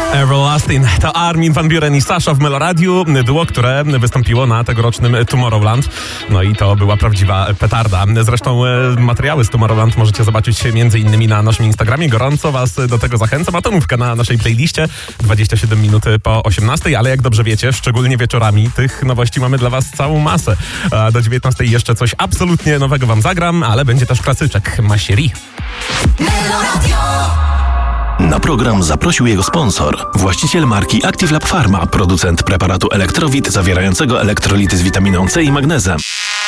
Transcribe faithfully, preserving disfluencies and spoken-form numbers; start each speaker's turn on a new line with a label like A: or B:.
A: Everlasting to Armin van Buuren i Sasha w Meloradiu, duo, które wystąpiło na tegorocznym Tomorrowland. No i to była prawdziwa petarda. Zresztą materiały z Tomorrowland możecie zobaczyć między innymi na naszym Instagramie. Gorąco was do tego zachęcam. Atomówka na naszej playliście dwadzieścia siedem minut po osiemnastej, ale jak dobrze wiecie, szczególnie wieczorami, tych nowości mamy dla was całą masę. A do dziewiętnastej jeszcze coś absolutnie nowego wam zagram, ale będzie też klasyczek Masieri.
B: Na program zaprosił jego sponsor, właściciel marki Active Lab Pharma, producent preparatu Elektrowit zawierającego elektrolity z witaminą C i magnezem.